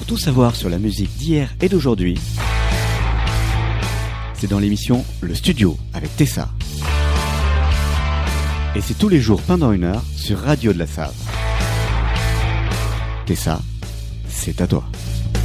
Pour tout savoir sur la musique d'hier et d'aujourd'hui, c'est dans l'émission Le Studio avec Tessa. Et c'est tous les jours pendant 1 heure sur Radio de la Save. Tessa, c'est à toi.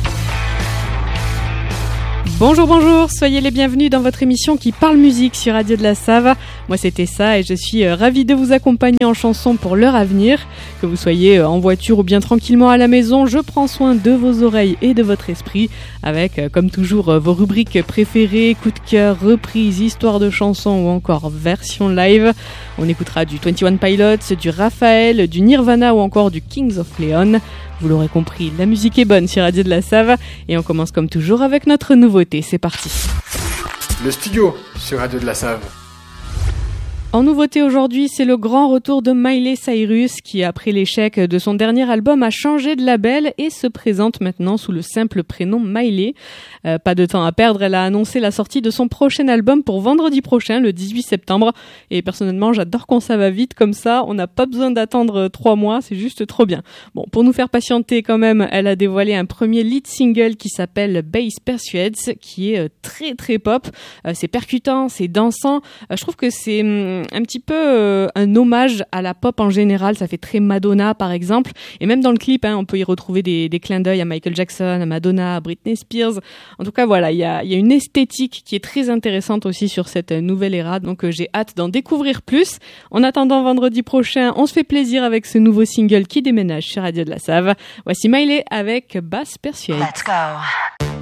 Bonjour, soyez les bienvenus dans votre émission qui parle musique sur Radio de la Save. Moi c'est Tessa et je suis ravie de vous accompagner en chanson pour l'heure à venir. Que vous soyez en voiture ou bien tranquillement à la maison, je prends soin de vos oreilles et de votre esprit avec, comme toujours, vos rubriques préférées, coup de cœur, reprises, histoire de chansons ou encore version live. On écoutera du 21 Pilots, du Raphaël, du Nirvana ou encore du Kings of Leon. Vous l'aurez compris, la musique est bonne sur Radio de la Save et on commence comme toujours avec notre nouveauté. C'est parti. Le Studio sur Radio de la Save. En nouveauté aujourd'hui, c'est le grand retour de Miley Cyrus qui, après l'échec de son dernier album, a changé de label et se présente maintenant sous le simple prénom Miley. Pas de temps à perdre, elle a annoncé la sortie de son prochain album pour vendredi prochain, le 18 septembre. Et personnellement, j'adore quand ça va vite comme ça, on n'a pas besoin d'attendre 3 mois, c'est juste trop bien. Bon, pour nous faire patienter quand même, elle a dévoilé un premier lead single qui s'appelle Bass Persuades, qui est très très pop. C'est percutant, c'est dansant. Je trouve que c'est un petit peu un hommage à la pop en général, ça fait très Madonna par exemple, et même dans le clip on peut y retrouver des clins d'œil à Michael Jackson, à Madonna, à Britney Spears. En tout cas voilà, il y a une esthétique qui est très intéressante aussi sur cette nouvelle ère, donc j'ai hâte d'en découvrir plus. En attendant vendredi prochain, on se fait plaisir avec ce nouveau single qui déménage sur Radio de la Save. Voici Miley avec Bass Persuades. Let's go.